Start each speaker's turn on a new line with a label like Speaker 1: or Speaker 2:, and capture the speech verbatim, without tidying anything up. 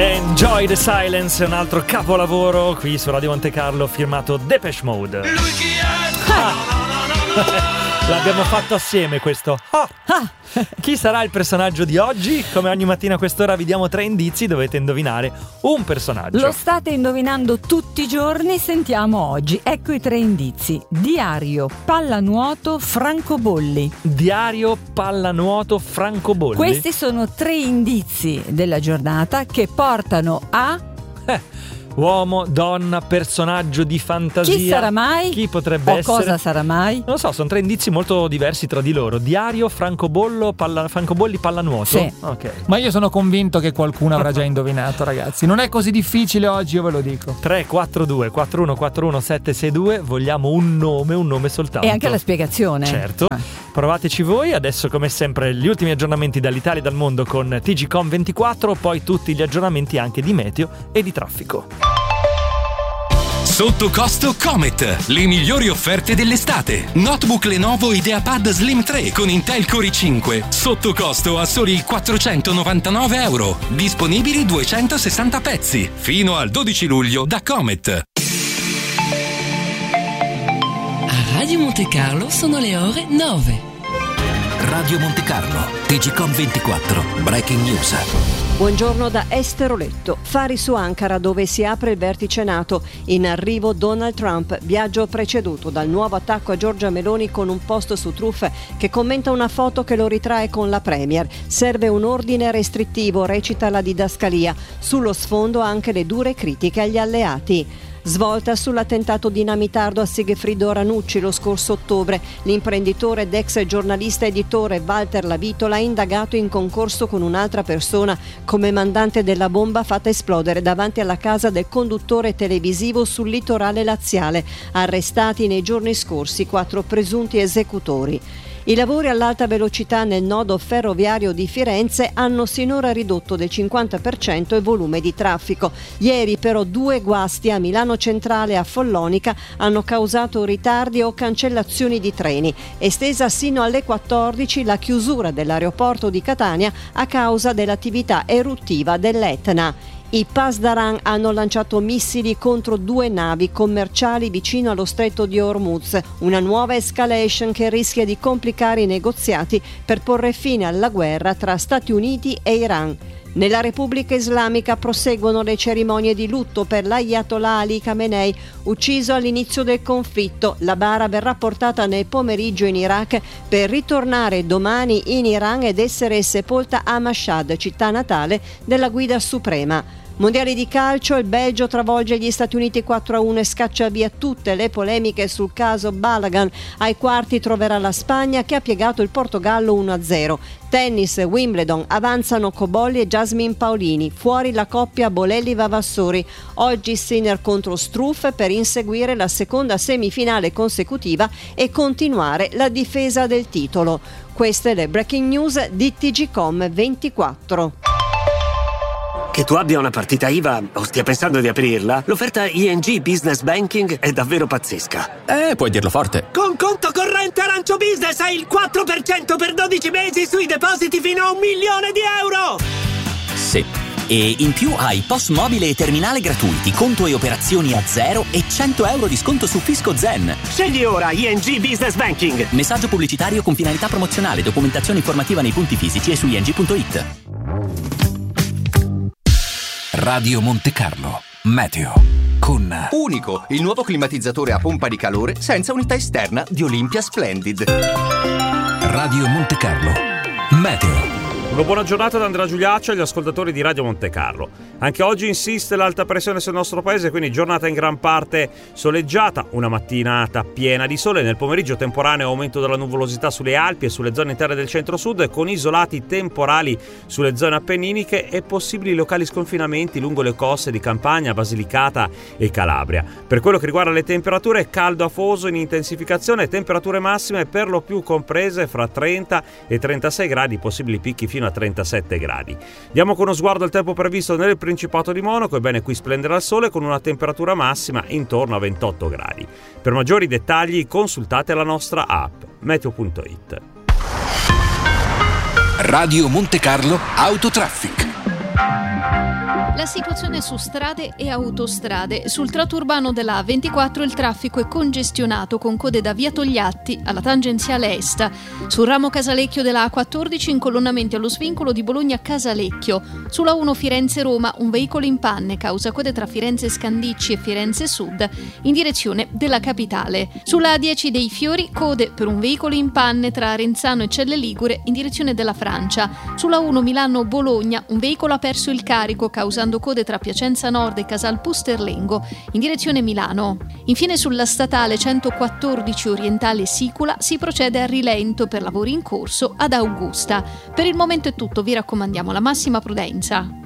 Speaker 1: Enjoy the Silence, un altro capolavoro qui su Radio Monte Carlo firmato Depeche Mode. Lui chi è? Ah. L'abbiamo fatto assieme questo. Ah. Ah. Chi sarà il personaggio di oggi? Come ogni mattina a quest'ora vi diamo tre indizi, dovete indovinare un personaggio.
Speaker 2: Lo state indovinando tutti i giorni, sentiamo oggi. Ecco i tre indizi. Diario, pallanuoto, francobolli.
Speaker 1: Diario, pallanuoto, francobolli.
Speaker 2: Questi sono tre indizi della giornata che portano a...
Speaker 1: Eh. Uomo, donna, personaggio di fantasia.
Speaker 2: Chi sarà mai?
Speaker 1: Chi potrebbe
Speaker 2: o
Speaker 1: essere?
Speaker 2: Cosa sarà mai?
Speaker 1: Non lo so, sono tre indizi molto diversi tra di loro. Diario, francobollo, palla, francobolli, pallanuoto.
Speaker 2: Sì.
Speaker 1: Ok.
Speaker 3: Ma io sono convinto che qualcuno avrà già indovinato, ragazzi. Non è così difficile oggi, io ve lo dico.
Speaker 1: tre quattro due quattro uno quattro uno sette sei due. Vogliamo un nome, un nome soltanto.
Speaker 2: E anche la spiegazione.
Speaker 1: Certo.
Speaker 2: Ah.
Speaker 1: Provateci voi. Adesso, come sempre, gli ultimi aggiornamenti dall'Italia e dal mondo con T G Com ventiquattro. Poi tutti gli aggiornamenti anche di meteo e di traffico.
Speaker 4: Sotto costo Comet, le migliori offerte dell'estate. Notebook Lenovo IdeaPad Slim tre con Intel Core i cinque, sotto costo a soli quattrocentonovantanove euro. Disponibili duecentosessanta pezzi, fino al dodici luglio da Comet.
Speaker 5: A Radio Monte Carlo sono le ore nove.
Speaker 4: Radio Monte Carlo, T G Com ventiquattro, Breaking News.
Speaker 6: Buongiorno da Esteroletto. Fari su Ankara, dove si apre il vertice NATO. In arrivo Donald Trump, viaggio preceduto dal nuovo attacco a Giorgia Meloni con un post su Truth che commenta una foto che lo ritrae con la Premier. Serve un ordine restrittivo, recita la didascalia. Sullo sfondo anche le dure critiche agli alleati. Svolta sull'attentato dinamitardo a Sigfrido Ranucci lo scorso ottobre. L'imprenditore ed ex giornalista editore Walter Lavitola, indagato in concorso con un'altra persona come mandante della bomba fatta esplodere davanti alla casa del conduttore televisivo sul litorale laziale. Arrestati nei giorni scorsi quattro presunti esecutori. I lavori all'alta velocità nel nodo ferroviario di Firenze hanno sinora ridotto del cinquanta per cento il volume di traffico. Ieri però due guasti a Milano Centrale e a Follonica hanno causato ritardi o cancellazioni di treni. Estesa sino alle quattordici la chiusura dell'aeroporto di Catania a causa dell'attività eruttiva dell'Etna. I Pasdaran hanno lanciato missili contro due navi commerciali vicino allo stretto di Hormuz, una nuova escalation che rischia di complicare i negoziati per porre fine alla guerra tra Stati Uniti e Iran. Nella Repubblica Islamica proseguono le cerimonie di lutto per l'Ayatollah Ali Khamenei, ucciso all'inizio del conflitto. La bara verrà portata nel pomeriggio in Iraq per ritornare domani in Iran ed essere sepolta a Mashhad, città natale della guida suprema. Mondiali di calcio, il Belgio travolge gli Stati Uniti quattro a uno e scaccia via tutte le polemiche sul caso Balagan. Ai quarti troverà la Spagna che ha piegato il Portogallo uno a zero. Tennis, Wimbledon, avanzano Cobolli e Jasmine Paolini, fuori la coppia Bolelli-Vavassori. Oggi Sinner contro Struff per inseguire la seconda semifinale consecutiva e continuare la difesa del titolo. Queste le breaking news di T G Com ventiquattro.
Speaker 7: Che tu abbia una partita I V A o stia pensando di aprirla, l'offerta I N G Business Banking è davvero pazzesca.
Speaker 8: Eh, puoi dirlo forte.
Speaker 7: Con conto corrente Arancio Business hai il quattro per cento per dodici mesi sui depositi fino a un milione di euro!
Speaker 8: Sì. E in più hai P O S mobile e terminale gratuiti, conto e operazioni a zero e cento euro di sconto su Fisco Zen.
Speaker 7: Scegli ora I N G Business Banking.
Speaker 8: Messaggio pubblicitario con finalità promozionale, documentazione informativa nei punti fisici e su i n g punto i t.
Speaker 4: Radio Monte Carlo, meteo, con
Speaker 9: Unico, il nuovo climatizzatore a pompa di calore senza unità esterna di Olympia Splendid.
Speaker 4: Radio Monte Carlo, meteo.
Speaker 10: Una buona giornata da Andrea Giuliaccio e agli ascoltatori di Radio Monte Carlo. Anche oggi insiste l'alta pressione sul nostro paese, quindi giornata in gran parte soleggiata, una mattinata piena di sole, nel pomeriggio temporaneo aumento della nuvolosità sulle Alpi e sulle zone interne del centro-sud, con isolati temporali sulle zone appenniniche e possibili locali sconfinamenti lungo le coste di Campania, Basilicata e Calabria. Per quello che riguarda le temperature, caldo afoso in intensificazione, temperature massime per lo più comprese fra trenta e trentasei gradi, possibili picchi fino a trentasette gradi. Diamo con uno sguardo al tempo previsto nel Principato di Monaco. Ebbene, qui splenderà il sole con una temperatura massima intorno a ventotto gradi. Per maggiori dettagli consultate la nostra app meteo punto it.
Speaker 4: Radio Monte Carlo Autotraffic.
Speaker 11: La situazione su strade e autostrade. Sul tratto urbano della A ventiquattro il traffico è congestionato con code da via Togliatti alla tangenziale est. Sul ramo Casalecchio della A quattordici incolonnamenti allo svincolo di Bologna-Casalecchio. Sulla uno Firenze-Roma un veicolo in panne causa code tra Firenze Scandicci e Firenze Sud in direzione della capitale. Sulla A dieci dei Fiori code per un veicolo in panne tra Arenzano e Celle Ligure in direzione della Francia. Sulla uno Milano-Bologna un veicolo ha perso il carico causando code tra Piacenza Nord e Casal Pusterlengo in direzione Milano. Infine sulla statale centoquattordici orientale Sicula si procede a rilento per lavori in corso ad Augusta. Per il momento è tutto, vi raccomandiamo la massima prudenza.